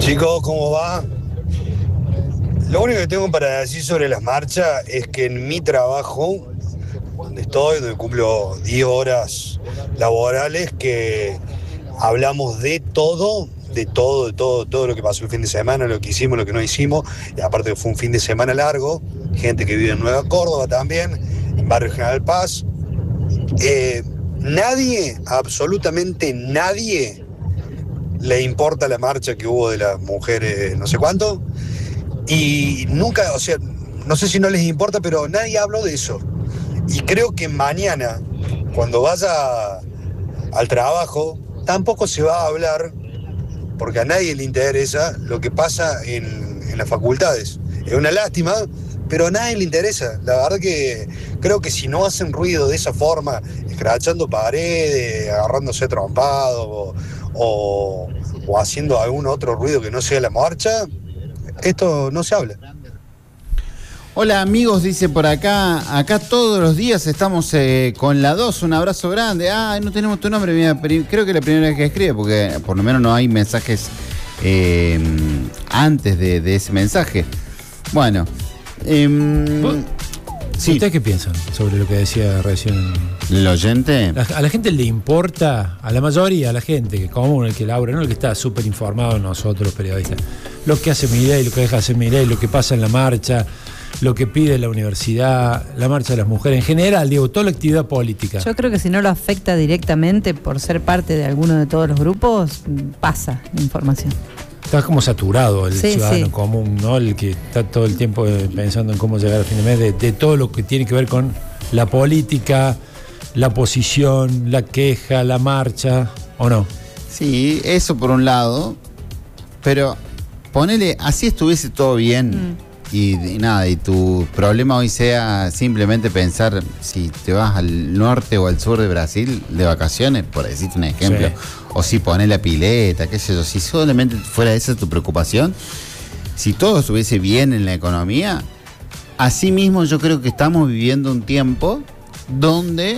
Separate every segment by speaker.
Speaker 1: Chicos, ¿cómo va? Lo único que tengo para decir sobre las marchas es que en mi trabajo, donde estoy, donde cumplo 10 horas laborales, que hablamos de todo, todo lo que pasó el fin de semana, lo que hicimos, lo que no hicimos, y aparte que fue un fin de semana largo, gente que vive en Nueva Córdoba también, en Barrio General Paz. Nadie, absolutamente nadie, le importa la marcha que hubo de las mujeres no sé cuánto, y nunca, o sea, no sé si no les importa, pero nadie habló de eso. Y creo que mañana, cuando vaya al trabajo, tampoco se va a hablar, porque a nadie le interesa lo que pasa en las facultades. Es una lástima, pero a nadie le interesa. La verdad que creo que si no hacen ruido de esa forma, escrachando paredes, agarrándose trompados o haciendo algún otro ruido que no sea la marcha, esto no se habla.
Speaker 2: Hola amigos, dice por acá todos los días estamos con la 2, un abrazo grande. No tenemos tu nombre, mira, creo que es la primera vez que escribe, porque por lo menos no hay mensajes antes de ese mensaje. Bueno, sí.
Speaker 3: ¿Ustedes qué piensan sobre lo que decía recién
Speaker 2: el oyente?
Speaker 3: A la gente le importa, a la mayoría, a la gente que común, el que labura, no el que está súper informado, nosotros los periodistas, lo que hace Milei, lo que deja de hacer Milei, lo que pasa en la marcha, lo que pide la universidad, la marcha de las mujeres, en general, digo, toda la actividad política.
Speaker 4: Yo creo que si no lo afecta directamente por ser parte de alguno de todos los grupos, pasa información.
Speaker 3: Está como saturado el ciudadano común, ¿no? El que está todo el tiempo pensando en cómo llegar a fin de mes, de todo lo que tiene que ver con la política, la oposición, la queja, la marcha, ¿o no?
Speaker 2: Sí, eso por un lado, pero ponele, así estuviese todo bien. Y nada, y tu problema hoy sea simplemente pensar si te vas al norte o al sur de Brasil de vacaciones, por decirte un ejemplo, o si pones la pileta, qué sé yo, si solamente fuera esa tu preocupación, si todo estuviese bien en la economía, así mismo yo creo que estamos viviendo un tiempo donde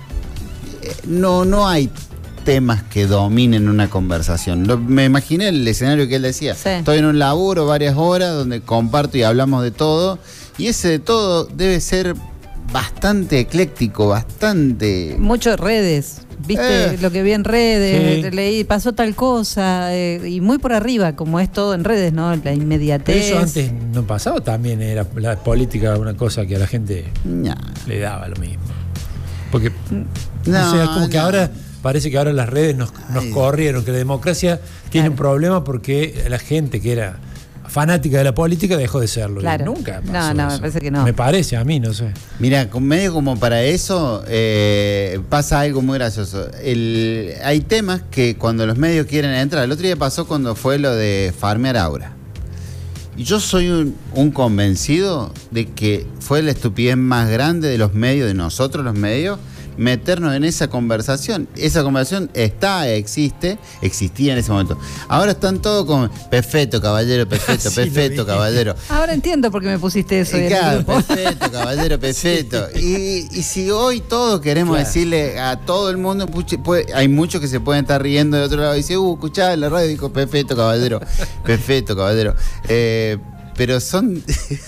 Speaker 2: no hay temas que dominen una conversación. Me imaginé el escenario que él decía. Sí. Estoy en un laburo varias horas donde comparto y hablamos de todo, y ese de todo debe ser bastante ecléctico, bastante...
Speaker 4: Mucho redes, ¿viste? Lo que vi en redes, leí, pasó tal cosa, y muy por arriba, como es todo en redes, ¿no? La inmediatez.
Speaker 3: Pero eso antes no pasaba, también era la política una cosa que a la gente le daba lo mismo. Porque, que ahora... Parece que ahora las redes nos corrieron, que la democracia tiene un problema porque la gente que era fanática de la política dejó de serlo.
Speaker 4: Claro.
Speaker 3: Nunca pasó
Speaker 4: No,
Speaker 3: eso.
Speaker 4: me parece que no.
Speaker 3: Me parece, a mí, no sé.
Speaker 2: Mira, medio como para eso pasa algo muy gracioso. Hay temas que cuando los medios quieren entrar, el otro día pasó cuando fue lo de farmear Aura. Y yo soy un convencido de que fue la estupidez más grande de los medios, de nosotros los medios, meternos en esa conversación. Esa conversación existía en ese momento. Ahora están todos como, perfecto, caballero, perfecto, perfecto, caballero.
Speaker 4: Ahora entiendo por qué me pusiste eso.
Speaker 2: Claro, perfecto, caballero, perfecto. Sí. Y si hoy todos queremos decirle a todo el mundo, hay muchos que se pueden estar riendo de otro lado y dicen, escuchá, en la radio dijo, perfecto, caballero, perfecto, caballero. Pero son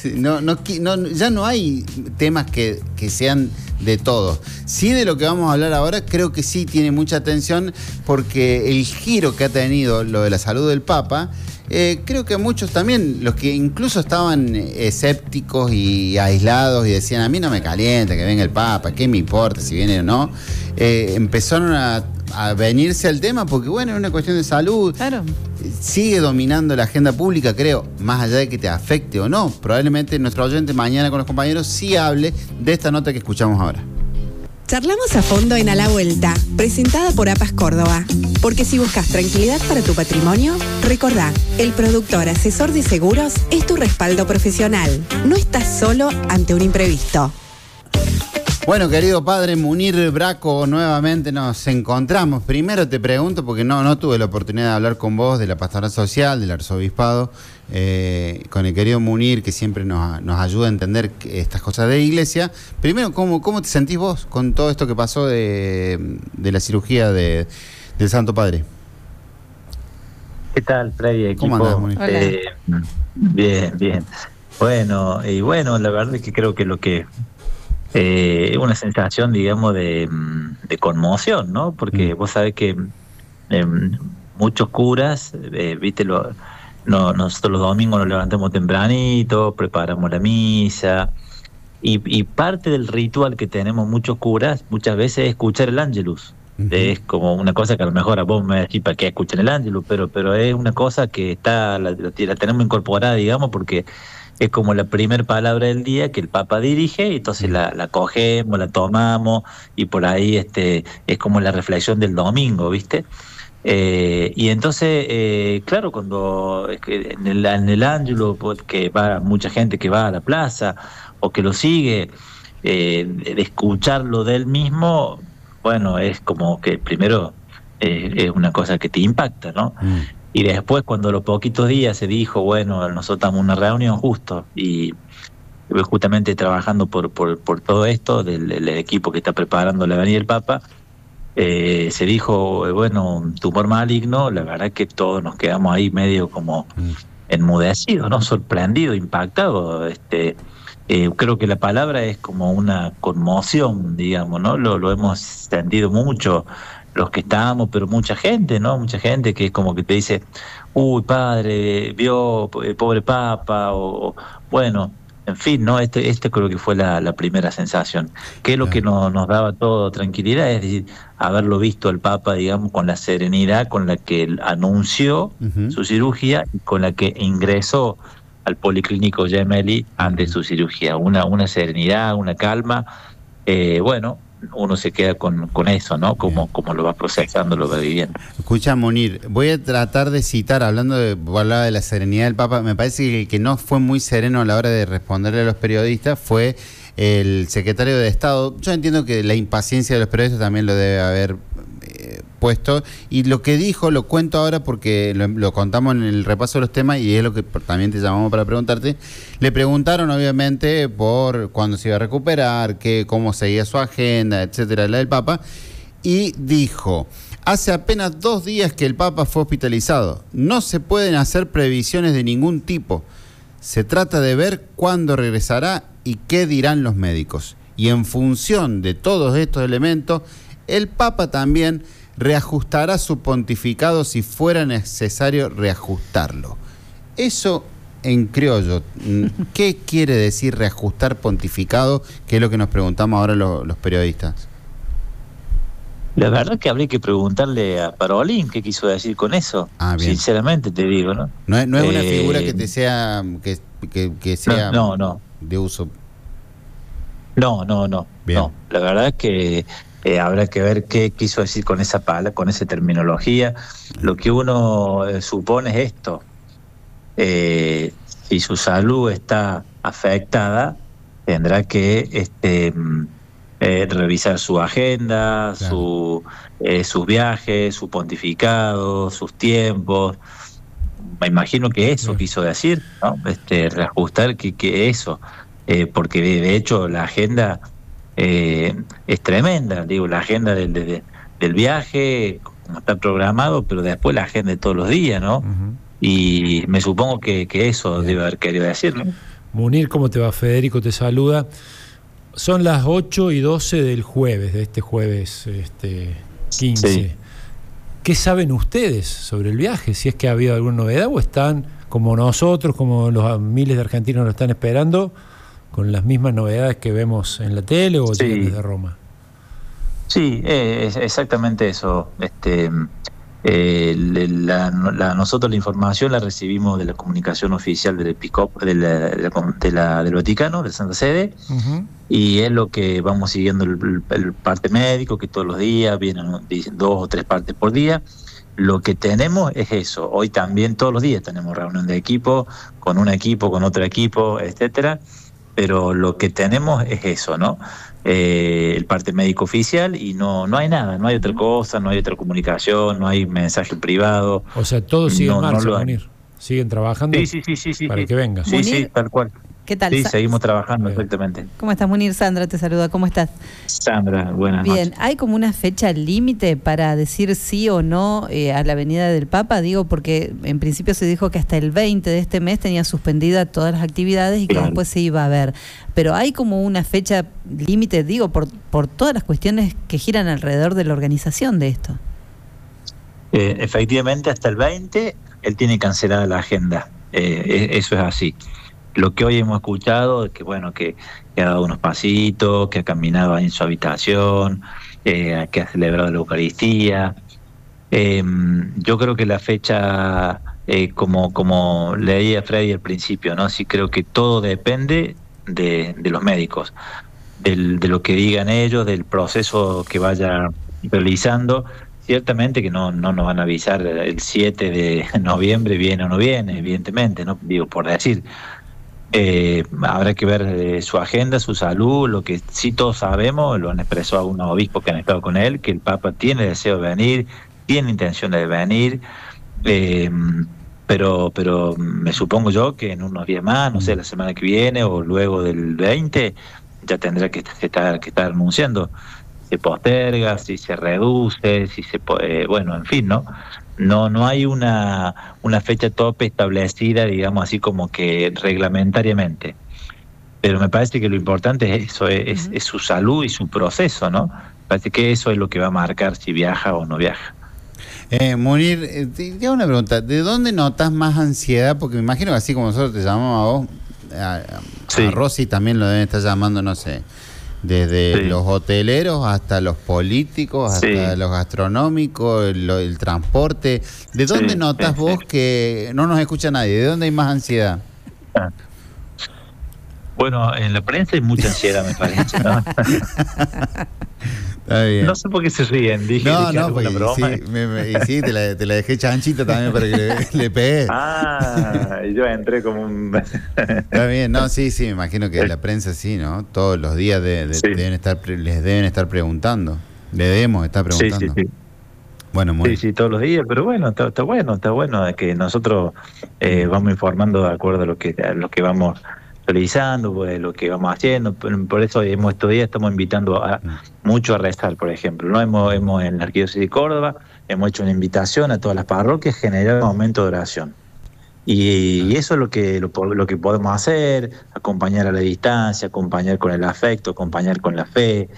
Speaker 2: ya no hay temas que sean de todos. Sí, de lo que vamos a hablar ahora, creo que sí tiene mucha atención, porque el giro que ha tenido lo de la salud del Papa, creo que muchos también, los que incluso estaban escépticos y aislados y decían, a mí no me calienta que venga el Papa, ¿qué me importa si viene o no? Empezaron a venirse al tema porque, bueno, es una cuestión de salud.
Speaker 4: Claro.
Speaker 2: Sigue dominando la agenda pública, creo, más allá de que te afecte o no. Probablemente nuestro oyente mañana con los compañeros sí hable de esta nota que escuchamos ahora.
Speaker 5: Charlamos a fondo en A la Vuelta, presentada por APAS Córdoba. Porque si buscas tranquilidad para tu patrimonio, recordá, el productor asesor de seguros es tu respaldo profesional. No estás solo ante un imprevisto.
Speaker 2: Bueno, querido padre Munir Braco, nuevamente nos encontramos. Primero te pregunto, porque no tuve la oportunidad de hablar con vos de la pastoral social, del arzobispado, con el querido Munir, que siempre nos ayuda a entender estas cosas de iglesia. Primero, ¿cómo te sentís vos con todo esto que pasó de la cirugía del Santo Padre?
Speaker 6: ¿Qué tal, Freddy? Equipo?
Speaker 2: ¿Cómo andás, Munir?
Speaker 6: Bien. Bueno, la verdad es que creo que lo que una sensación, digamos, de conmoción, ¿no? Porque vos sabés que muchos curas, viste, nosotros los domingos nos levantamos tempranito, preparamos la misa, y parte del ritual que tenemos muchos curas muchas veces es escuchar el Ángelus. Es como una cosa que a lo mejor a vos me decís para qué escuchan el Ángelus, pero es una cosa que la tenemos incorporada, digamos, porque es como la primer palabra del día que el Papa dirige, y entonces la cogemos, la tomamos, y por ahí es como la reflexión del domingo, ¿viste? Y entonces, claro, cuando en el Ángelus, que va mucha gente que va a la plaza o que lo sigue, de escucharlo de él mismo, bueno, es como que primero es una cosa que te impacta, ¿no? Y después, cuando a los poquitos días se dijo, bueno, nosotros estamos en una reunión justo, y justamente trabajando por todo esto, del equipo que está preparando la venida del Papa, se dijo, bueno, un tumor maligno. La verdad que todos nos quedamos ahí medio como enmudecidos, ¿no? Sorprendidos, impactados. Creo que la palabra es como una conmoción, digamos, ¿no? Lo hemos sentido mucho los que estamos, pero mucha gente, ¿no? Mucha gente que es como que te dice, uy, padre, vio, pobre Papa, o bueno, en fin, ¿no? Este creo que fue la primera sensación. Que es lo que nos daba todo tranquilidad, es decir, haberlo visto al Papa, digamos, con la serenidad con la que él anunció su cirugía y con la que ingresó al Policlínico Gemelli ante su cirugía. Una serenidad, una calma. Bueno, uno se queda con eso, ¿no? Como lo va procesando, lo va viviendo.
Speaker 2: Escucha, Munir, voy a tratar de citar, hablaba de la serenidad del Papa. Me parece que el que no fue muy sereno a la hora de responderle a los periodistas fue el secretario de Estado. Yo entiendo que la impaciencia de los periodistas también lo debe haber puesto, y lo que dijo lo cuento ahora porque lo contamos en el repaso de los temas, y es lo que también te llamamos para preguntarte. Le preguntaron obviamente por cuándo se iba a recuperar, cómo seguía su agenda, etcétera, la del Papa, y dijo: hace apenas 2 días que el Papa fue hospitalizado, no se pueden hacer previsiones de ningún tipo, se trata de ver cuándo regresará y qué dirán los médicos, y en función de todos estos elementos el Papa también reajustará su pontificado si fuera necesario reajustarlo. Eso en criollo, ¿qué quiere decir reajustar pontificado? Que es lo que nos preguntamos ahora los periodistas.
Speaker 6: La verdad que habría que preguntarle a Parolín qué quiso decir con eso. Sinceramente te digo, ¿no?
Speaker 2: No es una figura que te sea que sea
Speaker 6: no.
Speaker 2: de uso.
Speaker 6: No.
Speaker 2: Bien.
Speaker 6: No, la verdad que habrá que ver qué quiso decir con esa palabra, con esa terminología. Lo que uno supone es esto: si su salud está afectada, tendrá que revisar su agenda, claro, sus viajes, su pontificado, sus tiempos. Me imagino que eso quiso decir, ¿no? Reajustar que eso, porque de hecho la agenda es tremenda, digo, la agenda del viaje, como está programado, pero después la agenda de todos los días, ¿no? Y me supongo que eso debe haber querido decir, ¿no?
Speaker 3: Munir, ¿cómo te va? Federico te saluda. Son las 8:12 del jueves, de este jueves 15. Sí. ¿Qué saben ustedes sobre el viaje? Si es que ha habido alguna novedad, o están como nosotros, como los miles de argentinos lo están esperando, con las mismas novedades que vemos en la tele, o llegan desde Roma.
Speaker 6: Sí, es exactamente eso. Nosotros la información la recibimos de la comunicación oficial del Episcopado, del Vaticano, de Santa Sede, y es lo que vamos siguiendo el parte médico, que todos los días vienen 2 o 3 partes por día. Lo que tenemos es eso. Hoy también todos los días tenemos reunión de equipo, con un equipo, con otro equipo, etcétera. Pero lo que tenemos es eso, ¿no? El parte médico oficial, y no hay nada, no hay otra cosa, no hay otra comunicación, no hay mensaje privado.
Speaker 3: O sea, todo sigue en marcha, Munir. ¿Siguen trabajando?
Speaker 6: Sí.
Speaker 3: Para que venga.
Speaker 6: Sí, tal cual.
Speaker 4: ¿Qué tal?
Speaker 6: Sí, seguimos trabajando, exactamente.
Speaker 4: ¿Cómo estás, Munir? Sandra te saluda. ¿Cómo estás?
Speaker 6: Sandra, buenas noches.
Speaker 4: Bien, ¿hay como una fecha límite para decir sí o no a la venida del Papa? Digo, porque en principio se dijo que hasta el 20 de este mes tenía suspendida todas las actividades y que después se iba a ver. Pero hay como una fecha límite, digo, por todas las cuestiones que giran alrededor de la organización de esto.
Speaker 6: Efectivamente, hasta el 20 él tiene cancelada la agenda. Eso es así. Lo que hoy hemos escuchado es que, bueno, que ha dado unos pasitos, que ha caminado ahí en su habitación, que ha celebrado la Eucaristía. Yo creo que la fecha, como leía Freddy al principio, ¿no? Sí, creo que todo depende de los médicos, de lo que digan ellos, del proceso que vaya realizando. Ciertamente que no nos van a avisar el 7 de noviembre viene o no viene, evidentemente, no digo por decir. Habrá que ver su agenda, su salud. Lo que sí todos sabemos, lo han expresado algunos obispos que han estado con él, que el Papa tiene deseo de venir, tiene intención de venir, pero me supongo yo que en unos días más, no sé, la semana que viene o luego del 20, ya tendrá que estar anunciando. Se posterga, si se reduce, si se bueno, en fin, no hay una fecha tope establecida, digamos así como que reglamentariamente, pero me parece que lo importante es eso, es su salud y su proceso, ¿no? Me parece que eso es lo que va a marcar si viaja o no viaja.
Speaker 2: Munir, te hago una pregunta, ¿de dónde notas más ansiedad? Porque me imagino que así como nosotros te llamamos a vos, a Rosy también lo deben estar llamando, no sé, desde los hoteleros hasta los políticos, hasta los gastronómicos, el transporte. ¿De dónde notas vos que no nos escucha nadie? ¿De dónde hay más ansiedad?
Speaker 6: Bueno, en la prensa hay mucha ansiedad, me parece, ¿no? Está bien. No sé por qué se ríen, dije porque broma.
Speaker 2: Sí, te la dejé chanchita también para que le pegué.
Speaker 6: Yo entré como un...
Speaker 2: Está bien, sí, me imagino que la prensa sí, ¿no? Todos los días les deben estar preguntando. Le debemos estar preguntando.
Speaker 6: Sí.
Speaker 2: Bueno,
Speaker 6: sí, todos los días, pero bueno, está bueno que nosotros vamos informando de acuerdo a lo que vamos realizando, pues, lo que vamos haciendo. Por eso estos días estamos invitando mucho a rezar, por ejemplo, ¿no? Hemos en la Arquidiócesis de Córdoba hemos hecho una invitación a todas las parroquias a generar un momento de oración. Y eso es lo que podemos hacer, acompañar a la distancia, acompañar con el afecto, acompañar con la fe.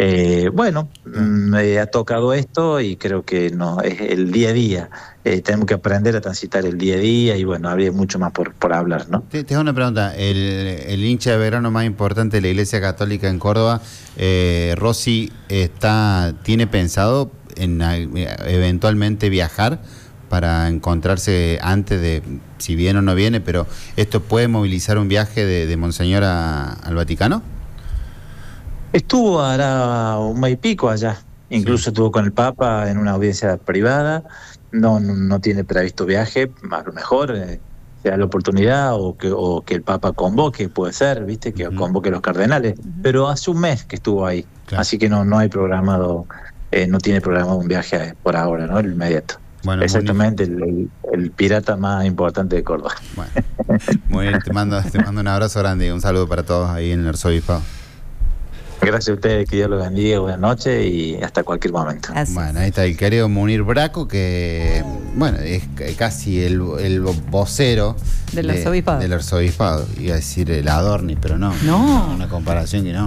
Speaker 6: Me ha tocado esto y creo que es el día a día. Tenemos que aprender a transitar el día a día y bueno, habría mucho más por hablar, ¿no?
Speaker 2: Te hago una pregunta. El hincha de verano más importante de la Iglesia Católica en Córdoba, Rosy, ¿tiene pensado en eventualmente viajar para encontrarse antes de, si viene o no viene, pero esto puede movilizar un viaje de Monseñor al Vaticano?
Speaker 6: Estuvo hará un mes y pico allá, incluso estuvo con el Papa en una audiencia privada, no tiene previsto viaje, a lo mejor sea la oportunidad o que el Papa convoque, puede ser, viste, que convoque a los cardenales, pero hace un mes que estuvo ahí, así que no hay programado, no tiene programado un viaje por ahora, ¿no? El inmediato. Bueno, exactamente, el pirata más importante de Córdoba.
Speaker 2: Bueno, muy bien, te mando un abrazo grande y un saludo para todos ahí en el Arzobispado.
Speaker 6: Gracias a ustedes, que Dios los bendiga, buenas noches y hasta cualquier momento.
Speaker 4: Gracias.
Speaker 2: Bueno, ahí está el querido Munir Braco, que bueno, es casi el vocero
Speaker 4: del Arzobispado.
Speaker 2: Iba a decir el Adorni, pero no. Una comparación que no.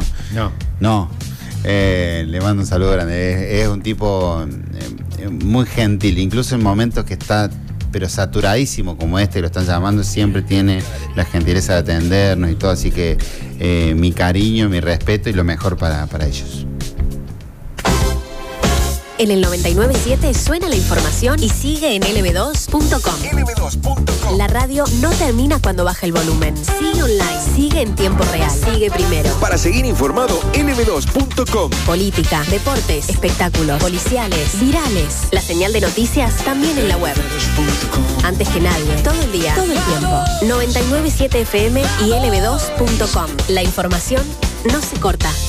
Speaker 2: Le mando un saludo grande. Es un tipo muy gentil, incluso en momentos que está pero saturadísimo como lo están llamando, siempre tiene la gentileza de atendernos y todo, así que mi cariño, mi respeto y lo mejor para ellos.
Speaker 7: En el 99.7 suena la información y sigue en lb2.com.
Speaker 8: lb2.com.
Speaker 7: La radio no termina cuando baja el volumen. Sigue online, sigue en tiempo real, sigue primero.
Speaker 8: Para seguir informado, lb2.com.
Speaker 7: Política, deportes, espectáculos, policiales, virales. La señal de noticias también en la web. Antes que nadie, todo el día, todo el tiempo. 99.7 FM y lb2.com. La información no se corta.